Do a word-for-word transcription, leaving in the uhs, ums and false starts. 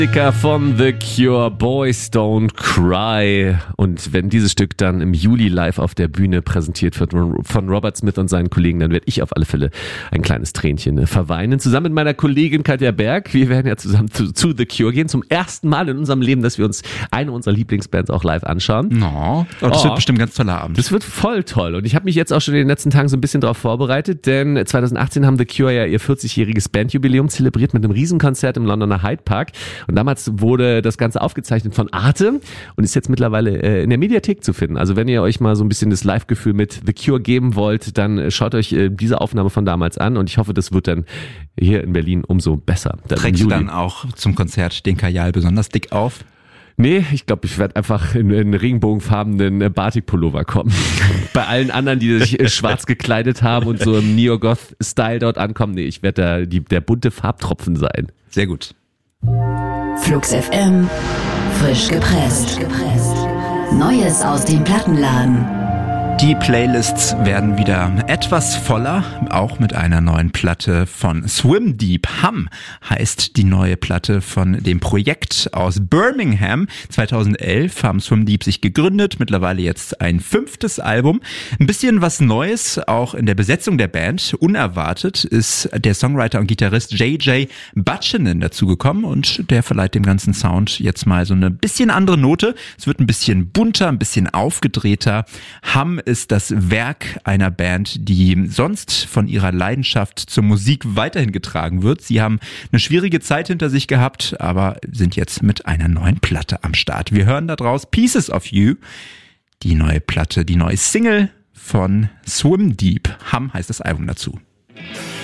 Von The Cure, Boys Don't Cry. Und wenn dieses Stück dann im Juli live auf der Bühne präsentiert wird von Robert Smith und seinen Kollegen, dann werde ich auf alle Fälle ein kleines Tränchen verweinen. Zusammen mit meiner Kollegin Katja Berg. Wir werden ja zusammen zu, zu The Cure gehen. Zum ersten Mal in unserem Leben, dass wir uns eine unserer Lieblingsbands auch live anschauen. No. Oh, das oh. wird bestimmt ein ganz toller Abend. Das wird voll toll. Und ich habe mich jetzt auch schon in den letzten Tagen so ein bisschen darauf vorbereitet, denn zwanzig achtzehn haben The Cure ja ihr vierzigjähriges Bandjubiläum zelebriert mit einem Riesenkonzert im Londoner Hyde Park. Und damals wurde das Ganze aufgezeichnet von Arte und ist jetzt mittlerweile äh, in der Mediathek zu finden. Also wenn ihr euch mal so ein bisschen das Live-Gefühl mit The Cure geben wollt, dann äh, schaut euch äh, diese Aufnahme von damals an und ich hoffe, das wird dann hier in Berlin umso besser. Trägst du dann auch zum Konzert den Kajal besonders dick auf? Nee, ich glaube, ich werde einfach in einen regenbogenfarbenen Batik-Pullover kommen. Bei allen anderen, die sich schwarz gekleidet haben und so im Neo-Goth-Style dort ankommen, nee, ich werde da die, der bunte Farbtropfen sein. Sehr gut. Flux F M, frisch gepresst. Neues aus dem Plattenladen. Die Playlists werden wieder etwas voller, auch mit einer neuen Platte von Swim Deep. Hum heißt die neue Platte von dem Projekt aus Birmingham. zweitausendelf haben Swim Deep sich gegründet, mittlerweile jetzt ein fünftes Album. Ein bisschen was Neues, auch in der Besetzung der Band. Unerwartet ist der Songwriter und Gitarrist J J Buchanan dazugekommen und der verleiht dem ganzen Sound jetzt mal so eine bisschen andere Note. Es wird ein bisschen bunter, ein bisschen aufgedrehter. Hum ist das Werk einer Band, die sonst von ihrer Leidenschaft zur Musik weiterhin getragen wird. Sie haben eine schwierige Zeit hinter sich gehabt, aber sind jetzt mit einer neuen Platte am Start. Wir hören da draus Pieces of You, die neue Platte, die neue Single von Swim Deep. Hum heißt das Album dazu.